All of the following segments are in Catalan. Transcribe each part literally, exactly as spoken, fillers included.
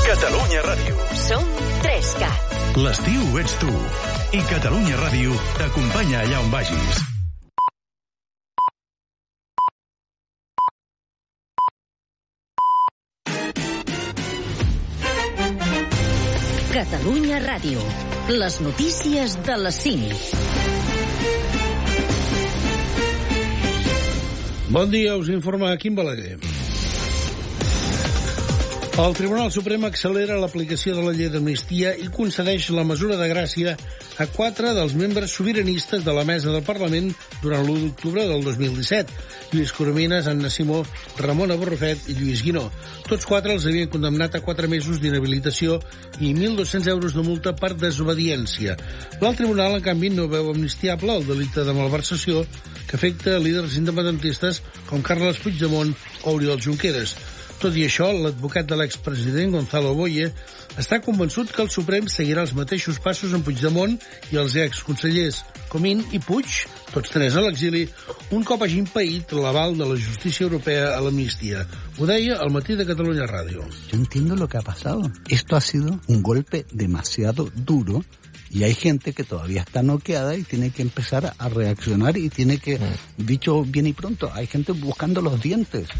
Catalunya Ràdio. Som tres cat. L'estiu ets tu. I Catalunya Ràdio t'acompanya allà on vagis. Catalunya Ràdio. Les notícies de les cinc. Bon dia, us informa Quim Balaguer. El Tribunal Suprem accelera l'aplicació de la llei d'amnistia i concedeix la mesura de gràcia a quatre dels membres sobiranistes de la mesa del Parlament durant l'u d'octubre del dos mil disset. Lluís Corominas, Anna Simó, Ramona Borrufet i Lluís Guinó. Tots quatre els havien condemnat a quatre mesos d'inhabilitació i mil dos-cents euros de multa per desobediència. L'alt tribunal, en canvi, no veu amnistiable el delicte de malversació que afecta líders independentistes com Carles Puigdemont o Oriol Junqueras. Tot i això, l'advocat de l'expresident, Gonzalo Boye, està convençut que el Suprem seguirà els mateixos passos en Puigdemont i els exconsellers Comín i Puig, tots tres a l'exili, un cop hagin paït l'aval de la justícia europea a l'amnistia. Ho deia al matí de Catalunya Ràdio. Yo entiendo lo que ha pasado. Esto ha sido un golpe demasiado duro y hay gente que todavía está noqueada y tiene que empezar a reaccionar y tiene que, dicho bien y pronto, hay gente buscando los dientes.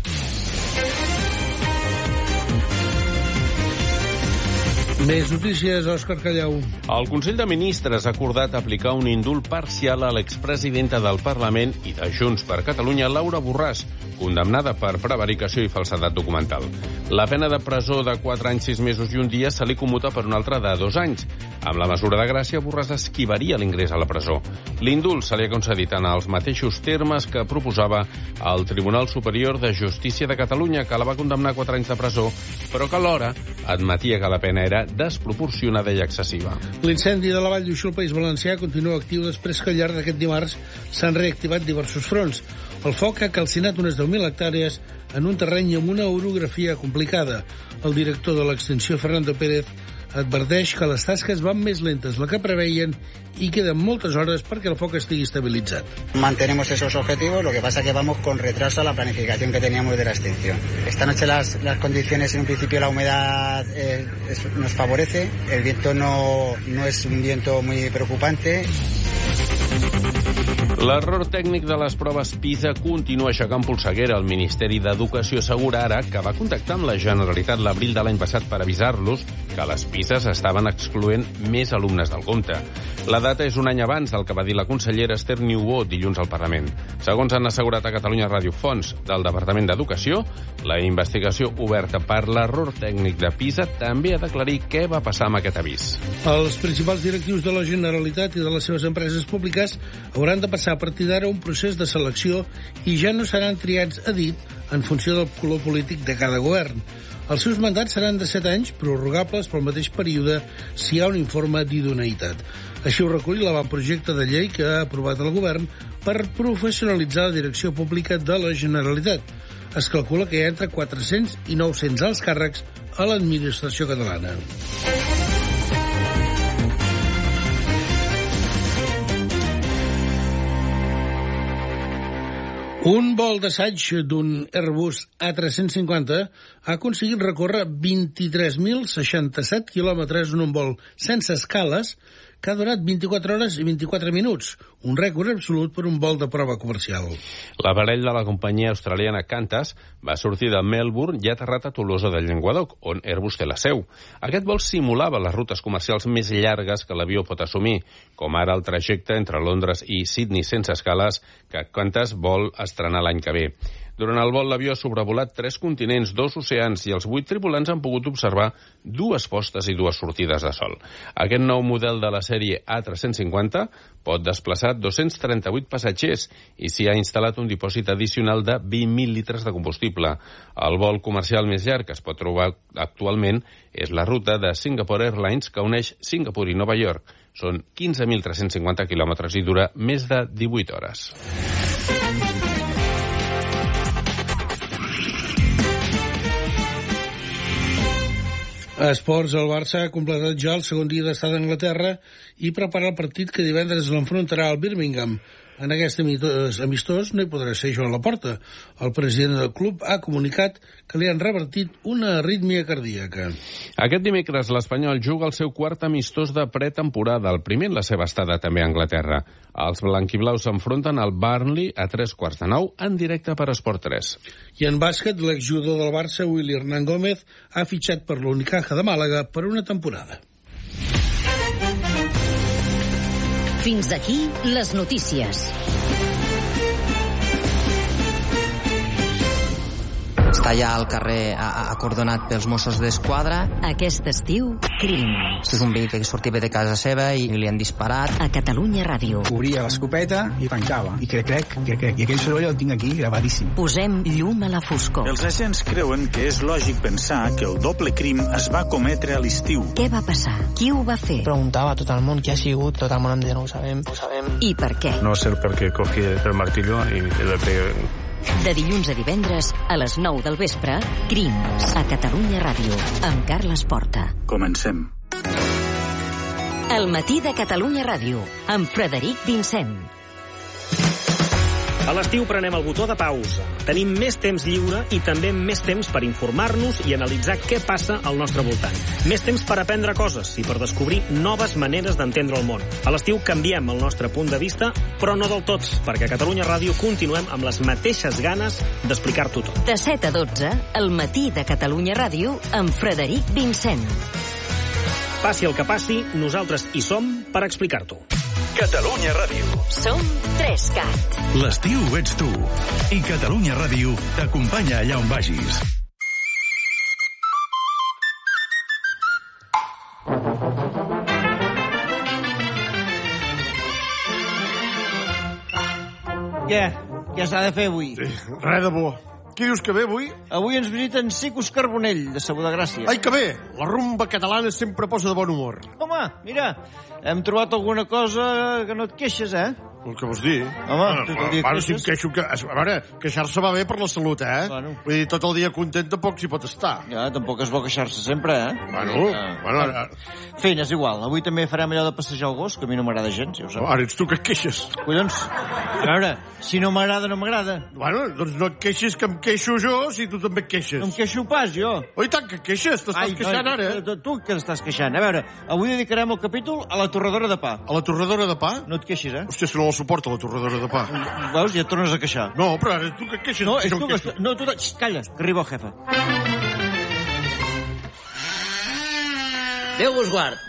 Més notícies, Òscar Callau. El Consell de Ministres ha acordat aplicar un indult parcial a l'expresidenta del Parlament i de Junts per Catalunya, Laura Borràs, condemnada per prevaricació i falsedat documental. La pena de presó de quatre anys, sis mesos i un dia se li commuta per una altra de dos anys. Amb la mesura de gràcia, Borràs esquivaria l'ingrés a la presó. L'indult se li ha concedit en els mateixos termes que proposava el Tribunal Superior de Justícia de Catalunya, que la va condemnar a quatre anys de presó, però que alhora admetia que la pena era desproporcionada i excessiva. L'incendi de la Vall d'Uixó al País Valencià continua actiu després que al llarg d'aquest dimarts s'han reactivat diversos fronts. El foc ha calcinat unes deu mil hectàrees en un terreny amb una orografia complicada. El director de l'Extensió, Fernando Pérez, adverteix que les tasques van més lentes del que preveien y quedan moltes hores perquè el foc estigui estabilitzat. Mantenemos esos objetivos, lo que pasa que vamos con retraso a la planificación que teníamos de la extinción. Esta noche las, las condiciones, en un principio la humedad eh, es, nos favorece, el viento no, no es un viento muy preocupante. L'error tècnic de les proves PISA continua aixecant polseguera. El Ministeri d'Educació assegura ara que va contactar amb la Generalitat l'abril de l'any passat per avisar-los que les PISA estaven excloent més alumnes del compte. La data és un any abans del que va dir la consellera Esther Niubó dilluns al Parlament. Segons han assegurat a Catalunya Ràdio fonts del Departament d'Educació, la investigació oberta per l'error tècnic de PISA també ha d'aclarir què va passar amb aquest avís. Els principals directius de la Generalitat i de les seves empreses públiques hauran de passar a partir d'ara un procés de selecció i ja no seran triats a dit en funció del color polític de cada govern. Els seus mandats seran de set anys, prorrogables pel mateix període si hi ha un informe d'idoneïtat. Així ho recull l'avantprojecte de llei que ha aprovat el govern per professionalitzar la direcció pública de la Generalitat. Es calcula que hi ha entre quatre-cents i nou-cents alts càrrecs a l'administració catalana. Un vol d'assaig d'un Airbus A tres cents cinquanta ha aconseguit recórrer vint-i-tres mil seixanta-set quilòmetres en un vol sense escales que ha durat vint-i-quatre hores i vint-i-quatre minuts, un rècord absolut per un vol de prova comercial. L'aparell de la companyia australiana Qantas va sortir de Melbourne i ha aterrat a Tolosa de Llenguadoc, on Airbus té la seu. Aquest vol simulava les rutes comercials més llargues que l'avió pot assumir, com ara el trajecte entre Londres i Sydney sense escales, que Qantas vol estrenar l'any que ve. Durant el vol, l'avió ha sobrevolat tres continents, dos oceans, i els vuit tripulants han pogut observar dues postes i dues sortides de sol. Aquest nou model de la sèrie A tres cents cinquanta pot desplaçar dos-cents trenta-vuit passatgers i s'hi ha instal·lat un dipòsit addicional de vint mil litres de combustible. El vol comercial més llarg que es pot trobar actualment és la ruta de Singapore Airlines que uneix Singapur i Nova York. Són quinze mil tres-cents cinquanta quilòmetres i dura més de divuit hores. A esports, el Barça ha completat ja el segon dia d'estat a Anglaterra i prepara el partit que divendres l'enfrontarà al Birmingham. En aquest amistós no hi podrà ser Joan Laporta. El president del club ha comunicat que li han revertit una arrítmia cardíaca. Aquest dimecres l'Espanyol juga el seu quart amistós de pretemporada, el primer en la seva estada també a Anglaterra. Els blanquiblaus s'enfronten al Burnley a tres quarts de nou en directe per Esport tres. I en bàsquet, l'exjugador del Barça, Willy Hernán Gómez, ha fitxat per l'Unicaja de Màlaga per una temporada. Fins aquí les notícies. Està ja al carrer acordonat pels Mossos d'Esquadra. Aquest estiu, crim. Este és un veí que sortia de casa seva i li han disparat. A Catalunya Ràdio. Obria l'escopeta i tancava. I crec, crec, crec, crec. I aquell soroll el tinc aquí gravadíssim. Posem llum a la foscor. Els agents creuen que és lògic pensar que el doble crim es va cometre a l'estiu. Què va passar? Qui ho va fer? Preguntava a tot el món qui ha sigut, tot el món em deia no ho sabem, ho sabem. I per què? No sé per què cogí el martillo i le pegué. De dilluns a divendres, a les nou del vespre, Crims, a Catalunya Ràdio, amb Carles Porta. Comencem. El matí de Catalunya Ràdio, amb Frederic Vincent. A l'estiu prenem el botó de pausa. Tenim més temps lliure i també més temps per informar-nos i analitzar què passa al nostre voltant. Més temps per aprendre coses i per descobrir noves maneres d'entendre el món. A l'estiu canviem el nostre punt de vista, però no del tot, perquè a Catalunya Ràdio continuem amb les mateixes ganes d'explicar-t'ho tot. De set a dotze, el matí de Catalunya Ràdio, amb Frederic Vincent. Passi el que passi, nosaltres hi som per explicar-t'ho. Catalunya Ràdio. Som Trescat. L'estiu ets tu. I Catalunya Ràdio t'acompanya allà on vagis. Què? Què s'ha de fer avui? Sí, res de bo. Qui dius que ve avui? Avui ens visiten Cicus Carbonell, de Sabó de Gràcia. Ai, que bé! La rumba catalana sempre posa de bon humor. Home, mira, hem trobat alguna cosa que no et queixes, eh? El que vols dir? Home, tot el dia bueno, si em queixo... Que, a veure, queixar-se va bé per la salut, eh? Bueno. Vull dir, tot el dia content tampoc s'hi pot estar. Ja, tampoc és bo queixar-se sempre, eh? Bueno, ja. bueno... Ara... Feina, és igual. Avui també farem allò de passejar el gos, que a mi no m'agrada gens, ja ho saps. Ara ets tu que et queixes. Collons, a veure, si no m'agrada, no m'agrada. Bueno, doncs no et queixis que em queixo jo, si tu també et queixes. No em queixo pas, jo. Oh, i tant que et queixes, t'estàs queixant no, ara. Tu, tu que t'estàs queixant. A veure, avui dedicarem el capítol a la torradora de pa. A la torradora de pa? No et queixis, eh? Hòstia, si no la suporta, la torradora de pa. Veus? Ja et tornes a queixar. No, però ara tu que et queixes. No, és tu que... No, tu... Xxt, calla, que arriba el jefe. Déu vos guard.